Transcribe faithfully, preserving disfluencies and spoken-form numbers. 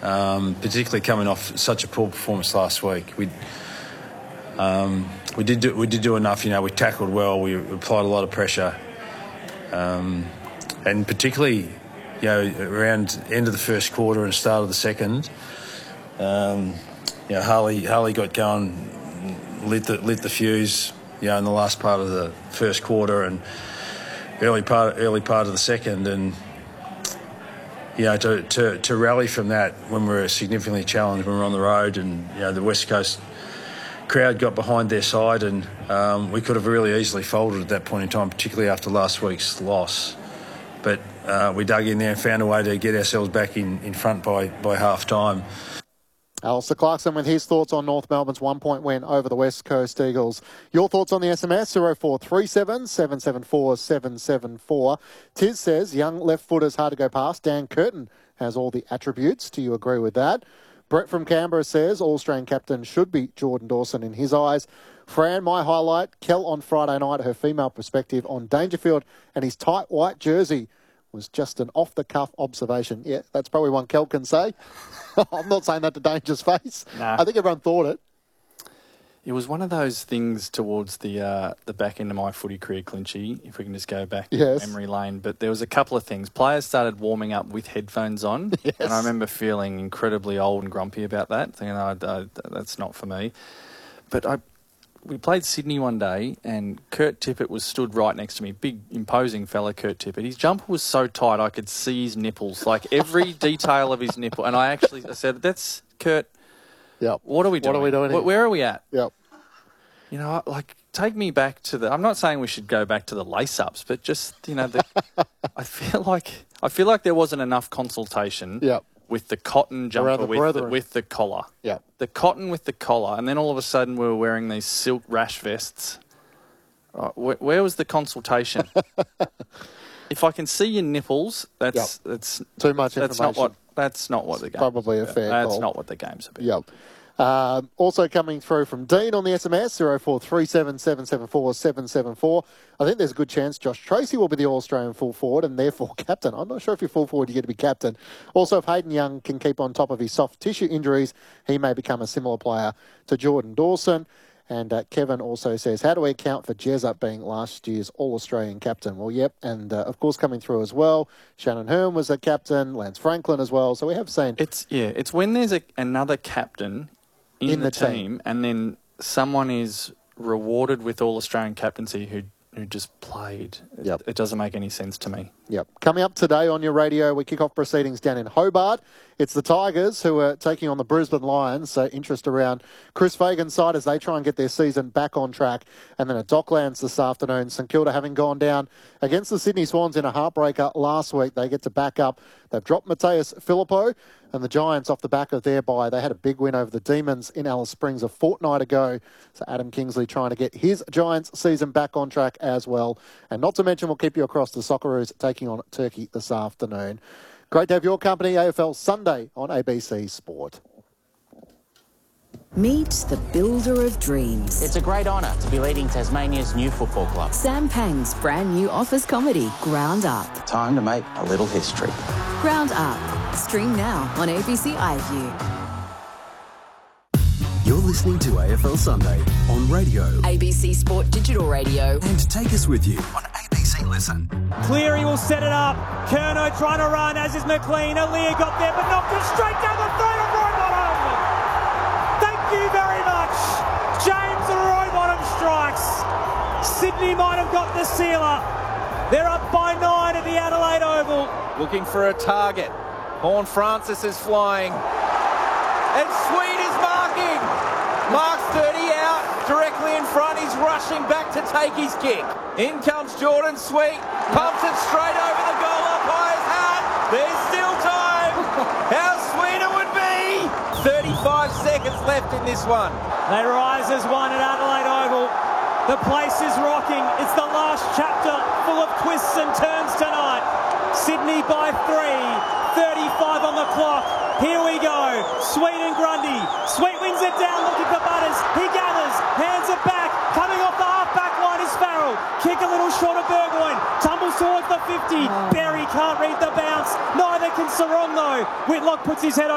um, particularly coming off such a poor performance last week. We um, we did do, we did do enough. You know, we tackled well. We applied a lot of pressure, um, and particularly, you know, around end of the first quarter and start of the second, um, you know, Harley Harley got going, lit the lit the fuse. You know, in the last part of the first quarter and early part early part of the second, and you know, to, to, to rally from that when we were significantly challenged when we were on the road, and you know, the West Coast crowd got behind their side, and um, we could have really easily folded at that point in time, particularly after last week's loss. But uh, we dug in there and found a way to get ourselves back in, in front by, by half time. Alistair Clarkson with his thoughts on North Melbourne's one-point win over the West Coast Eagles. Your thoughts on the S M S, zero four three seven, seven seven four, seven seven four. Tiz says, young left footers hard to go past. Dan Curtin has all the attributes. Do you agree with that? Brett from Canberra says, All-Australian captain should be Jordan Dawson in his eyes. Fran, my highlight, Kel on Friday night, her female perspective on Dangerfield and his tight white jersey was just an off-the-cuff observation. Yeah, that's probably one Kel can say. I'm not saying that to Danger's face. Nah. I think everyone thought it. It was one of those things towards the uh, the back end of my footy career, Clinchy, if we can just go back yes. to memory lane. But there was a couple of things. Players started warming up with headphones on, yes. and I remember feeling incredibly old and grumpy about that, thinking, oh, uh, that's not for me. But I... We played Sydney one day and Kurt Tippett was stood right next to me. Big, imposing fella, Kurt Tippett. His jumper was so tight I could see his nipples, like every detail of his nipple. And I actually I said, that's Kurt. Yep. What are we doing? What are we doing here? Where are we at? Yep. You know, like, take me back to the... I'm not saying we should go back to the lace-ups, but just, you know, the, I feel like I feel like there wasn't enough consultation. Yep. With the cotton jumper the with the, with the collar. Yeah. The cotton with the collar. And then all of a sudden we were wearing these silk rash vests. Uh, where, where was the consultation? If I can see your nipples, that's yep. that's too much that's information. Not what, that's not what the game's Probably a about. fair That's call. not what the game's about. Yep. Um, also coming through from Dean on the S M S, zero four three seven, seven seven four, seven seven four. I think there's a good chance Josh Tracy will be the All-Australian full forward and therefore captain. I'm not sure if you're full forward, you get to be captain. Also, if Hayden Young can keep on top of his soft tissue injuries, he may become a similar player to Jordan Dawson. And uh, Kevin also says, how do we account for Jezza being last year's All-Australian captain? Well, yep, and uh, of course coming through as well, Shannon Hearn was a captain, Lance Franklin as well. So we have seen... It's, yeah, it's when there's a, another captain... In, in the, the team, team, and then someone is rewarded with All-Australian captaincy who who just played. Yep. It, it doesn't make any sense to me. Yep. Coming up today on your radio, we kick off proceedings down in Hobart. It's the Tigers who are taking on the Brisbane Lions, so interest around Chris Fagan's side as they try and get their season back on track. And then at Docklands this afternoon, St Kilda having gone down against the Sydney Swans in a heartbreaker last week. They get to back up. They've dropped Mateus Filippo. And the Giants, off the back of their bye, they had a big win over the Demons in Alice Springs a fortnight ago. So Adam Kingsley trying to get his Giants season back on track as well. And not to mention, we'll keep you across the Socceroos taking on Turkey this afternoon. Great to have your company, A F L Sunday on A B C Sport. Meet the builder of dreams. It's a great honour to be leading Tasmania's new football club. Sam Pang's brand new office comedy, Ground Up. Time to make a little history. Ground Up. Stream now on A B C iView. You're listening to A F L Sunday on radio. A B C Sport Digital Radio. And take us with you on A B C Listen. Cleary will set it up. Kerno trying to run, as is McLean. Aaliyah got there, but knocked it straight down the throat of Roy Bottom. Thank you very much. James Roy Bottom strikes. Sydney might have got the sealer. They're up by nine at the Adelaide Oval. Looking for a target. Horn Francis is flying. And Sweet is marking. Marks thirty out, directly in front. He's rushing back to take his kick. In comes Jordan Sweet. Pumps it straight over the goal umpire's hat. There's still time. How sweet it would be. thirty-five seconds left in this one. They rise as one at Adelaide Oval. The place is rocking. It's the last chapter full of twists and turns tonight. Sydney by three. thirty-five on the clock. Here we go. Sweet and Grundy. Sweet wins it down, looking for Butters. He gathers. Hands it back. Coming off the half-back line is Farrell. Kick a little short of Burgoyne. Tumbles towards the fifty. Berry can't read the bounce. Neither can Sarong though. Whitlock puts his head over.